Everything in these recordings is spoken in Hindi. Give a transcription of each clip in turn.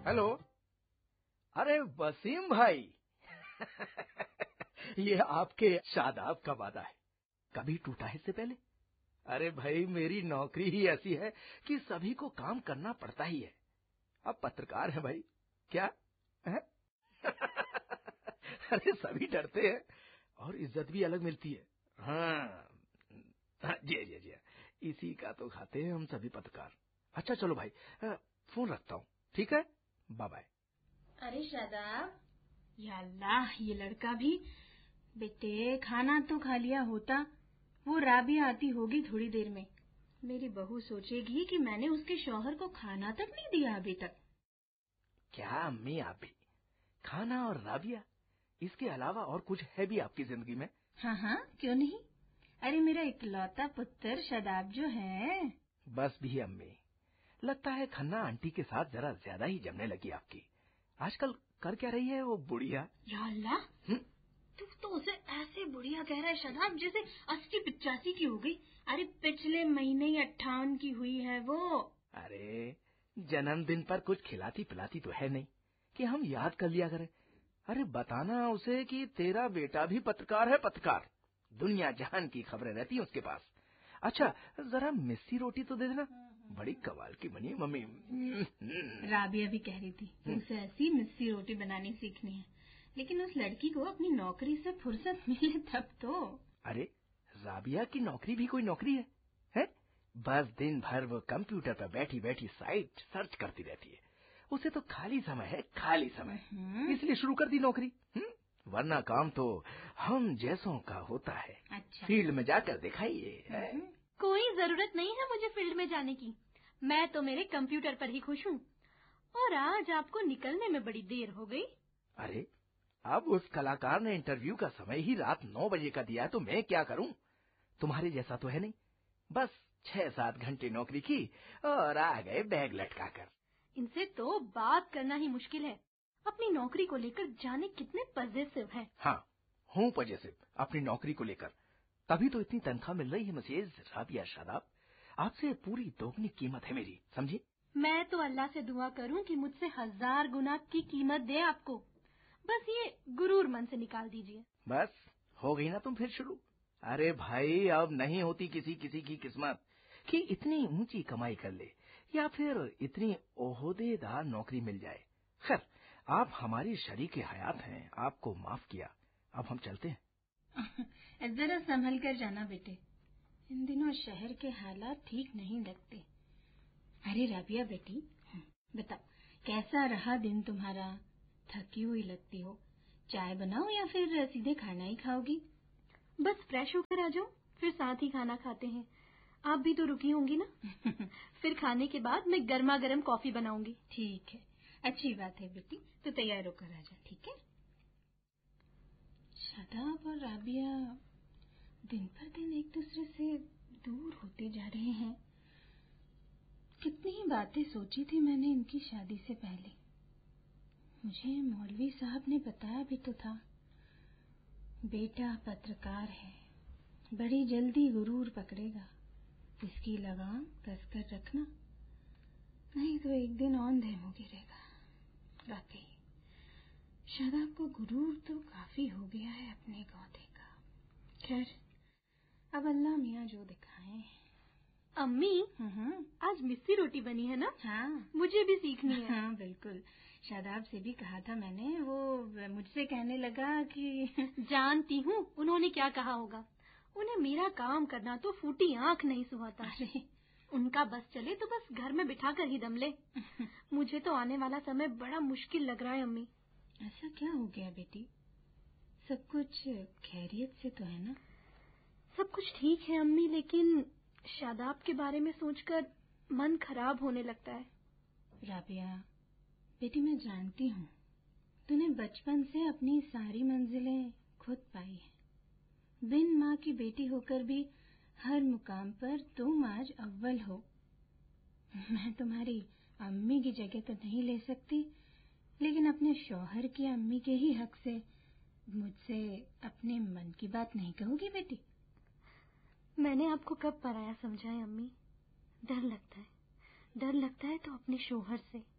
हेलो। अरे वसीम भाई ये आपके शादाब का वादा है, कभी टूटा है इससे पहले? अरे भाई मेरी नौकरी ही ऐसी है कि सभी को काम करना पड़ता ही है। अब पत्रकार है भाई, क्या है? अरे सभी डरते हैं और इज्जत भी अलग मिलती है। हाँ जी जी जी, इसी का तो खाते हैं हम सभी पत्रकार। अच्छा चलो भाई, फोन रखता हूँ, ठीक है, बाय बाय। अरे शादाब, या अल्लाह, ये लड़का भी। बेटे खाना तो खा लिया होता, वो राबिया आती होगी थोड़ी देर में। मेरी बहू सोचेगी कि मैंने उसके शौहर को खाना तक नहीं दिया अभी तक। क्या अम्मी, आप भी खाना और राबिया, इसके अलावा और कुछ है भी आपकी जिंदगी में? हाँ हाँ, क्यों नहीं। अरे मेरा इकलौता पुत्र शादाब जो है। बस भी अम्मी, लगता है खन्ना आंटी के साथ जरा ज्यादा ही जमने लगी आपकी। आजकल कर क्या रही है वो बुढ़िया? या अल्लाह, तू तो उसे ऐसे बुढ़िया कह रहा है शादाब जैसे 80-85 की हो गई। अरे पिछले महीने ही 58 की हुई है वो। अरे जन्मदिन पर कुछ खिलाती पिलाती तो है नहीं कि हम याद कर लिया करें। अरे बताना उसे कि तेरा बेटा भी पत्रकार है, पत्रकार। दुनिया जहान की खबरें रहती हैं उसके पास। अच्छा जरा मिस्सी रोटी तो दे देना, बड़ी कमाल की बनी है मम्मी। राबिया भी कह रही थी उसे ऐसी मिस्सी रोटी बनानी सीखनी है, लेकिन उस लड़की को अपनी नौकरी से फुर्सत मिले तब तो। अरे राबिया की नौकरी भी कोई नौकरी है? बस दिन भर वो कंप्यूटर पर बैठी बैठी साइट सर्च करती रहती है। उसे तो खाली समय है, खाली समय, इसलिए शुरू कर दी नौकरी। वरना काम तो हम जैसों का होता है। अच्छा। फील्ड में जाकर दिखाइए। कोई जरूरत नहीं है मुझे फील्ड में जाने की, मैं तो मेरे कंप्यूटर पर ही खुश हूँ। और आज आपको निकलने में बड़ी देर हो गई। अरे अब उस कलाकार ने इंटरव्यू का समय ही रात 9 बजे का दिया, तो मैं क्या करूं? तुम्हारे जैसा तो है नहीं, बस 6-7 घंटे नौकरी की और आ गए बैग लटकाकर। इनसे तो बात करना ही मुश्किल है। अपनी नौकरी को लेकर जाने कितने पजेसिव हैं। हाँ हूँ पजेसिव अपनी नौकरी को लेकर, तभी तो इतनी तनख्वाह मिल रही है मिसेज राबिया शादाब। आपसे पूरी दोगुनी कीमत है मेरी, समझी? मैं तो अल्लाह से दुआ करूं कि मुझसे 1000 गुना की कीमत दे आपको। बस ये गुरूर मन से निकाल दीजिए। बस हो गई ना तुम फिर शुरू। अरे भाई अब नहीं होती किसी किसी की किस्मत कि इतनी ऊंची कमाई कर ले या फिर इतनी ओहदेदार नौकरी मिल जाए। खैर आप हमारी शरीके हयात हैं, आपको माफ किया, अब हम चलते हैं। जरा संभल कर जाना बेटे, इन दिनों शहर के हालात ठीक नहीं लगते। अरे राबिया बेटी, बताओ कैसा रहा दिन तुम्हारा? थकी हुई लगती हो, चाय बनाओ या फिर सीधे खाना ही खाओगी? बस फ्रेश होकर आ जाओ, फिर साथ ही खाना खाते हैं। आप भी तो रुकी होंगी ना। फिर खाने के बाद मैं गर्मा गर्म कॉफी बनाऊंगी। ठीक है, अच्छी बात है बेटी, तो तैयार होकर आ जा, ठीक है? शादाब और राबिया दिन पर दिन एक दूसरे से दूर होते जा रहे हैं। कितनी ही बातें सोची थी मैंने इनकी शादी से पहले। मुझे मौलवी साहब ने बताया भी तो था, बेटा पत्रकार है, बड़ी जल्दी गुरूर पकड़ेगा, इसकी लगाम कसकर रखना, नहीं तो एक दिन औंधे मुंह गिरेगा। वाकई शादाब को गुरूर तो काफी हो गया है अपने गौधे का। खैर अब अल्लाह मियाँ जो दिखाए। अम्मी, आज मिस्सी रोटी बनी है ना? हाँ, मुझे भी सीखनी है। हाँ बिल्कुल, शादाब से भी कहा था मैंने, वो मुझसे कहने लगा कि जानती हूँ उन्होंने क्या कहा होगा। उन्हें मेरा काम करना तो फूटी आंख नहीं सुहाता। अरे उनका बस चले तो बस घर में बिठा कर ही दम ले। मुझे तो आने वाला समय बड़ा मुश्किल लग रहा है अम्मी। ऐसा क्या हो गया बेटी? सब कुछ खैरियत से तो है ना? सब कुछ ठीक है अम्मी, लेकिन शादाब के बारे में सोचकर मन खराब होने लगता है। राबिया बेटी, मैं जानती हूँ तूने बचपन से अपनी सारी मंजिलें खुद पाई हैं। बिन माँ की बेटी होकर भी हर मुकाम पर तुम आज अव्वल हो। मैं तुम्हारी अम्मी की जगह तो नहीं ले सकती, लेकिन अपने शौहर की अम्मी के ही हक से मुझसे अपने मन की बात नहीं कहोगी बेटी? मैंने आपको कब पराया समझा है अम्मी? डर लगता है तो अपने शौहर से,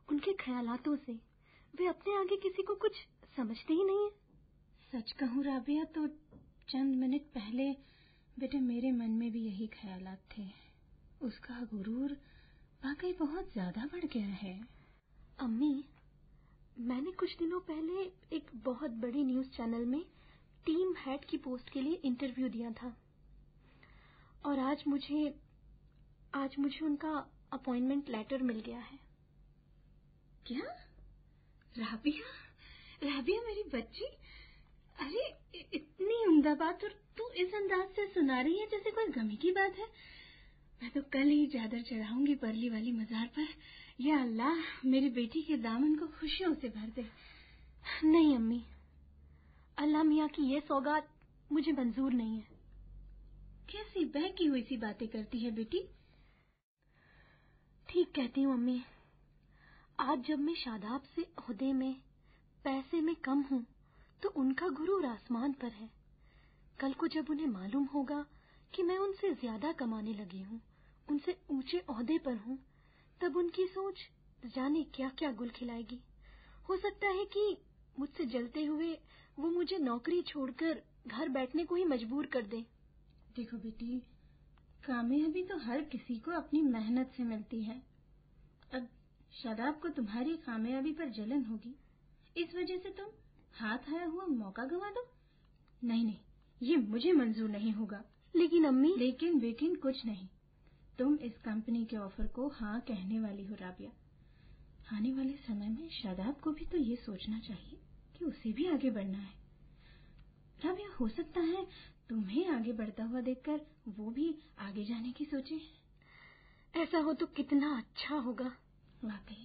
उनके ख्यालातों से। वे अपने आगे किसी को कुछ समझते ही नहीं है। सच कहूँ राबिया तो चंद मिनट पहले बेटे मेरे मन में भी यही ख्यालात थे। उसका गुरूर वाकई बहुत ज्यादा बढ़ गया है। अम्मी, मैंने कुछ दिनों पहले एक बहुत बड़ी न्यूज़ चैनल में टीम हेड की पोस्ट के लिए इंटरव्यू दिया था और आज मुझे उनका अपॉइंटमेंट लेटर मिल गया है। क्या? राबिया मेरी बच्ची, अरे इतनी उम्दा बात, और तू इस अंदाज से सुना रही है जैसे कोई गमी की बात है। मैं तो कल ही चादर चढ़ाऊंगी परली वाली मजार पर। या अल्लाह मेरी बेटी के दामन को खुशियों से भर दे। नहीं अम्मी, अल्लाह मियाँ की ये सौगात मुझे मंजूर नहीं है। कैसी बहकी हुई सी बातें करती है बेटी? ठीक कहती हूँ अम्मी। आज जब मैं शादाब से ओहदे में पैसे में कम हूँ तो उनका गुरूर आसमान पर है। कल को जब उन्हें मालूम होगा कि मैं उनसे ज्यादा कमाने लगी हूँ, उनसे ऊंचे ओहदे पर हूँ, तब उनकी सोच जाने क्या क्या गुल खिलाएगी। हो सकता है कि मुझसे जलते हुए वो मुझे नौकरी छोड़कर घर बैठने को ही मजबूर कर दे। देखो बेटी, कामयाबी तो हर किसी को अपनी मेहनत से मिलती है। अब शादाब को तुम्हारी कामयाबी पर जलन होगी, इस वजह से तुम हाथ आया हुआ मौका गंवा दो। नहीं, ये मुझे मंजूर नहीं होगा। लेकिन अम्मी। लेकिन कुछ नहीं। तुम इस कंपनी के ऑफर को हाँ कहने वाली हो राबिया। आने वाले समय में शादाब को भी तो ये सोचना चाहिए कि उसे भी आगे बढ़ना है। राबिया, हो सकता है तुम्हें आगे बढ़ता हुआ देखकर वो भी आगे जाने की सोचे। ऐसा हो तो कितना अच्छा होगा। वाकई